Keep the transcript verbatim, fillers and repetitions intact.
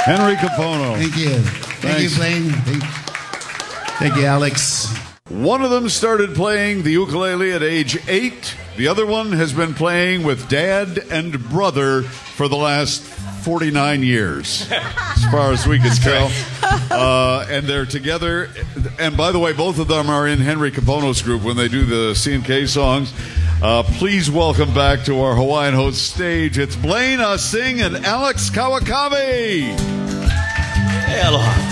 Henry Capono. Thank you. Thank Thanks. you, Blaine. Thank, thank you, Alex. One of them started playing the ukulele at age eight. The other one has been playing with dad and brother for the last forty-nine years, as far as we can tell. Uh, and they're together. And by the way, both of them are in Henry Capono's group when they do the C and K songs. Uh, please welcome back to our Hawaiian Host stage. It's Blaine Singh and Alex Kawakabe. Hey, aloha.